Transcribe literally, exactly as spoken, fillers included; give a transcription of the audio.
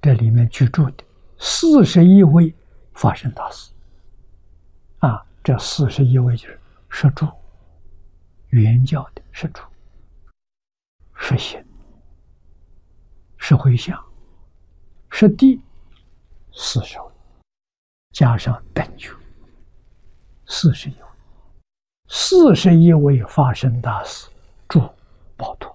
这里面居住的四十一位法身大士啊，这四十一位就是摄住，原教的摄住、摄行、摄回向、摄地，四十位，加上等觉，四十一位，四十一位法身大士住宝土。